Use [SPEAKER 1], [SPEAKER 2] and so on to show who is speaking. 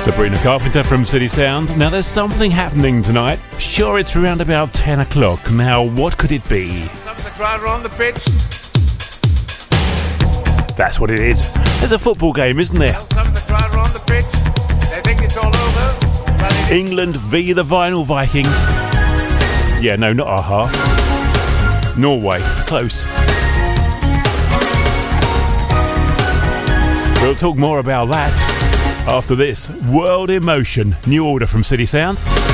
[SPEAKER 1] Sabrina Carpenter from City Sound. Now there's something happening tonight. Sure, it's around about 10 o'clock. Now what could it be?
[SPEAKER 2] Some of the crowd are on the pitch.
[SPEAKER 1] That's what it is. There's a football game, isn't there?
[SPEAKER 2] Well, some of the crowd are on the pitch. They think it's all over. Well,
[SPEAKER 1] England v the Vinyl Vikings. Yeah, no, not Aha. Norway. Close. We'll talk more about that after this. World in Motion. New Order from City Sound.